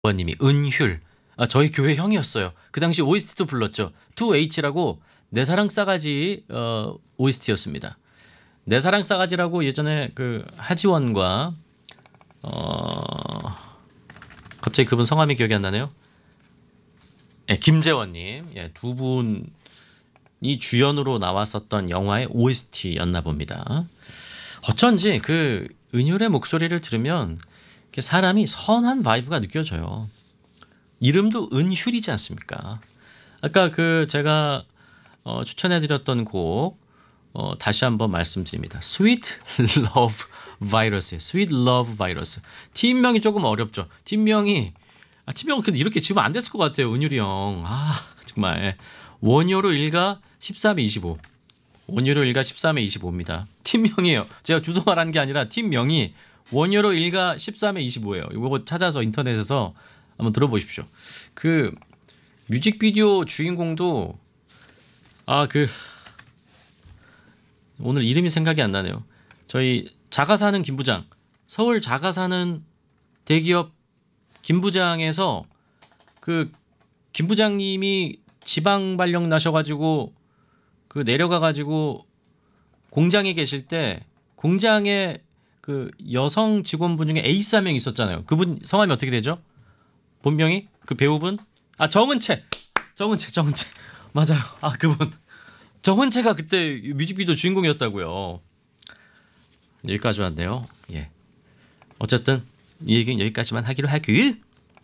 님이 은휼. 아, 저희 교회 형이었어요. 그 당시 OST도 불렀죠. 2H라고 내 사랑 싸가지 OST였습니다. 내 사랑 싸가지라고 예전에 그 하지원과 갑자기 그분 성함이 기억이 안 나네요. 예, 김재원님, 예, 두 분이 주연으로 나왔었던 영화의 OST였나 봅니다. 어쩐지 그 은율의 목소리를 들으면 사람이 선한 바이브가 느껴져요. 이름도 은휼이지 않습니까? 아까 그 제가 추천해드렸던 곡 다시 한번 말씀드립니다. Sweet Love Virus, Sweet Love Virus. 팀명이 조금 어렵죠. 팀명은 근데 이렇게 지으면 안 됐을 것 같아요. 은율이 형. 아 정말 원효로 일가 13회 25. 원효로 일가 13회 25입니다. 팀명이에요. 제가 주소 말하는 게 아니라 팀명이 원효로 일가 13회 25예요. 이거 찾아서 인터넷에서 한번 들어보십시오. 그 뮤직비디오 주인공도 오늘 이름이 생각이 안 나네요. 저희 자가사는 김부장, 서울 자가사는 대기업 김부장에서 그 김부장님이 지방 발령 나셔가지고 그 내려가가지고 공장에 계실 때 공장에 그 여성 직원분 중에 에이스 한 명 있었잖아요. 그분 성함이 어떻게 되죠? 본명이? 그 배우분? 정은채 맞아요. 그분 정은채가 그때 뮤직비디오 주인공이었다고요. 여기까지 왔네요. 예. 어쨌든 이 얘기는 여기까지만 하기로 하길.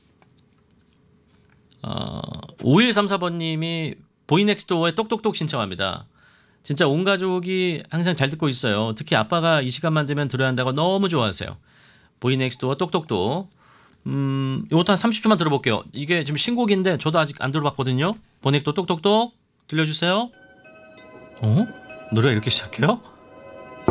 5134번님이 보이넥스도어의 똑똑똑 신청합니다. 진짜 온 가족이 항상 잘 듣고 있어요. 특히 아빠가 이 시간만 되면 들어야 한다고 너무 좋아하세요. 보이넥스도어 똑똑똑. 이것도 한 30초만 들어볼게요. 이게 지금 신곡인데 저도 아직 안 들어봤거든요. 보넥도 똑똑똑 들려주세요. 노래가 이렇게 시작해요?